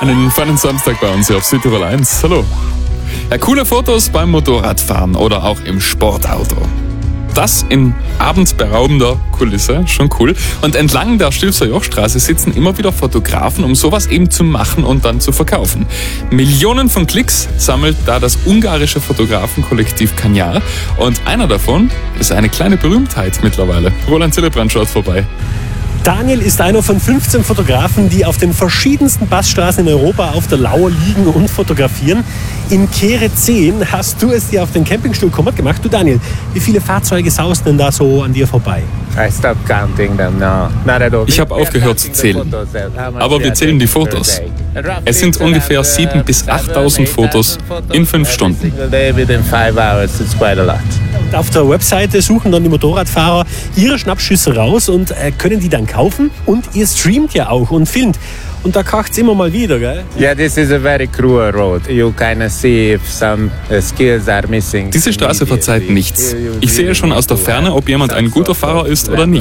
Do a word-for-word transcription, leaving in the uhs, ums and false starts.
Einen feinen Samstag bei uns hier auf Südtirol eins. Hallo. Ja, coole Fotos beim Motorradfahren oder auch im Sportauto. Das in abendberaubender Kulisse, schon cool. Und entlang der Stilfser Jochstraße sitzen immer wieder Fotografen, um sowas eben zu machen und dann zu verkaufen. Millionen von Klicks sammelt da das ungarische Fotografenkollektiv Kanyar. Und einer davon ist eine kleine Berühmtheit mittlerweile. Roland Zillebrand schaut vorbei. Daniel ist einer von fünfzehn Fotografen, die auf den verschiedensten Passstraßen in Europa auf der Lauer liegen und fotografieren. In Kehre zehn hast du es dir auf den Campingstuhl kommod gemacht. Du Daniel, wie viele Fahrzeuge sausen denn da so an dir vorbei? Ich habe aufgehört zu zählen, aber wir zählen die Fotos. Es sind ungefähr siebentausend bis achttausend Fotos in fünf Stunden. Und auf der Webseite suchen dann die Motorradfahrer ihre Schnappschüsse raus und äh, können die dann kaufen. Und ihr streamt ja auch und filmt. Und da kracht's immer mal wieder, gell? Yeah, this is a very cruel road. You kind of see if some skills are missing. Diese Straße verzeiht nichts. Ich sehe schon aus der Ferne, ob jemand ein guter Fahrer ist oder nicht.